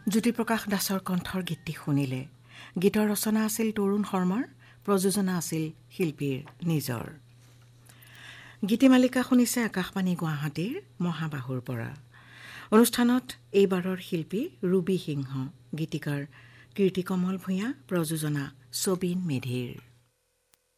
জ্যোতিপ্ৰকাশ দাসৰ কণ্ঠৰ গীতটি শুনিলে। গীতৰ ৰচনা আছিল তৰুণ শৰ্মাৰ, প্ৰযোজনা আছিল শিল্পীৰ নিজৰ। গীতিমালিকা শুনিছে আকাশবাণী গুৱাহাটীৰ মহাবাহুৰ পৰা। অনুষ্ঠানত এইবাৰৰ শিল্পী ৰুবি সিংহ, গীতিকাৰ কীৰ্তি কমল ভূঞা, প্ৰযোজনা ছবিন মেধিৰ।